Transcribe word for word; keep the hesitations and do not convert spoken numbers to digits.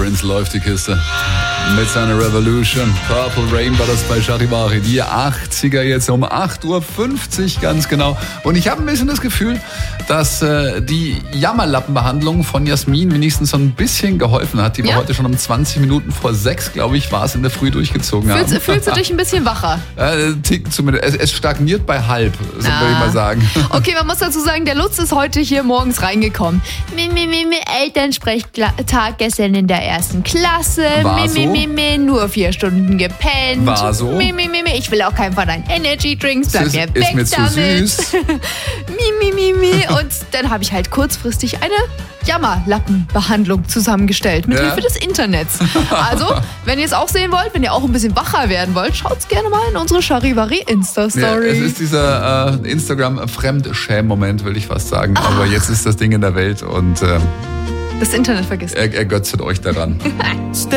Prince läuft die Kiste. Mit seiner Revolution. Purple Rain war das bei Charivari. Die achtziger jetzt um acht Uhr fünfzig ganz genau. Und ich habe ein bisschen das Gefühl, dass äh, die Jammerlappenbehandlung von Jasmin wenigstens so ein bisschen geholfen hat. Die wir Ja? heute schon um zwanzig Minuten vor sechs, glaube ich, war es in der Früh durchgezogen haben. Fühlst, fühlst du dich ein bisschen wacher? Äh, Tick zumindest. Es, es stagniert bei halb, so Ah. würde ich mal sagen. Okay, man muss dazu sagen, der Lutz ist heute hier morgens reingekommen. Mi, mi, mi, mi, Elternsprechtag gestern in der ersten Klasse. War mi, so? mi, mi, mi, nur vier Stunden gepennt. War so? Mi, mi, mi, mi, ich will auch keinen von deinen Energy Drinks. Bleib Ist- mir ist weg mir zu damit. süß. mi, mi, mi, mi. Und dann habe ich halt kurzfristig eine Jammerlappenbehandlung zusammengestellt mit Ja. Hilfe des Internets. Also, wenn ihr es auch sehen wollt, wenn ihr auch ein bisschen wacher werden wollt, schaut's gerne mal in unsere Charivari Ja, Insta-Story. es ist dieser äh, Instagram-Fremdschäm-Moment, will ich fast sagen. Aber jetzt ist das Ding in der Welt und äh, das Internet vergisst. er, ergötzet euch daran.